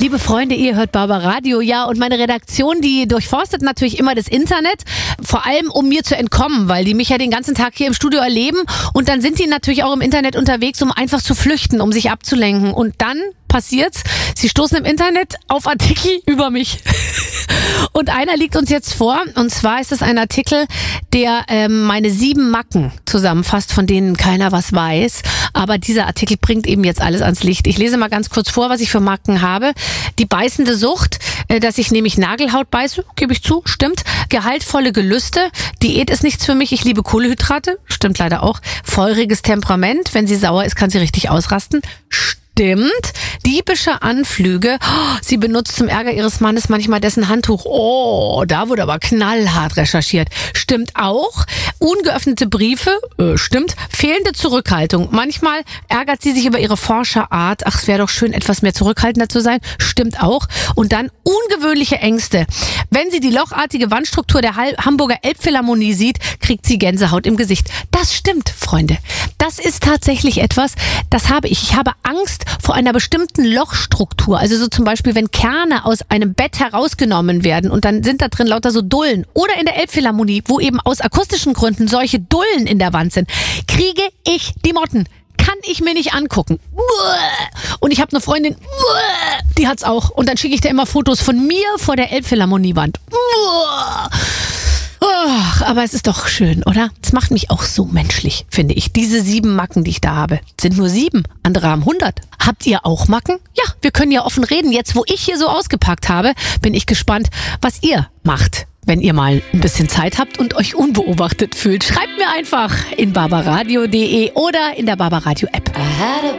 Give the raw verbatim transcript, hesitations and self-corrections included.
Liebe Freunde, ihr hört Barbaradio, ja, und meine Redaktion, die durchforstet natürlich immer das Internet, vor allem um mir zu entkommen, weil die mich ja den ganzen Tag hier im Studio erleben und dann sind die natürlich auch im Internet unterwegs, um einfach zu flüchten, um sich abzulenken und dann passiert's, sie stoßen im Internet auf Artikel über mich. Und einer liegt uns jetzt vor, und zwar ist es ein Artikel, der ähm, meine sieben Macken zusammenfasst, von denen keiner was weiß. Aber dieser Artikel bringt eben jetzt alles ans Licht. Ich lese mal ganz kurz vor, was ich für Macken habe. Die beißende Sucht, äh, dass ich nämlich Nagelhaut beiße, gebe ich zu, stimmt. Gehaltvolle Gelüste, Diät ist nichts für mich, ich liebe Kohlenhydrate, stimmt leider auch. Feuriges Temperament, wenn sie sauer ist, kann sie richtig ausrasten, stimmt. Diebische Anflüge. Oh, sie benutzt zum Ärger ihres Mannes manchmal dessen Handtuch. Oh, da wurde aber knallhart recherchiert. Stimmt auch. Ungeöffnete Briefe. Äh, stimmt. Fehlende Zurückhaltung. Manchmal ärgert sie sich über ihre Forscherart. Ach, es wäre doch schön, etwas mehr zurückhaltender zu sein. Stimmt auch. Und dann ungewöhnliche Ängste. Wenn sie die lochartige Wandstruktur der Hamburger Elbphilharmonie sieht, kriegt sie Gänsehaut im Gesicht. Das stimmt, Freunde. Das ist tatsächlich etwas, das habe ich. Ich habe Angst vor einer bestimmten Lochstruktur. Also so zum Beispiel, wenn Kerne aus einem Bett herausgenommen werden und dann sind da drin lauter so Dullen. Oder in der Elbphilharmonie, wo eben aus akustischen Gründen solche Dullen in der Wand sind, kriege ich die Motten. Kann ich mir nicht angucken. Und ich habe eine Freundin, die hat's auch. Und dann schicke ich dir immer Fotos von mir vor der Elbphilharmoniewand. Oh, aber es ist doch schön, oder? Es macht mich auch so menschlich, finde ich. Diese sieben Macken, die ich da habe, sind nur sieben. Andere haben hundert. Habt ihr auch Macken? Ja, wir können ja offen reden. Jetzt, wo ich hier so ausgepackt habe, bin ich gespannt, was ihr macht, wenn ihr mal ein bisschen Zeit habt und euch unbeobachtet fühlt. Schreibt mir einfach in barbaradio punkt de oder in der Barbaradio App.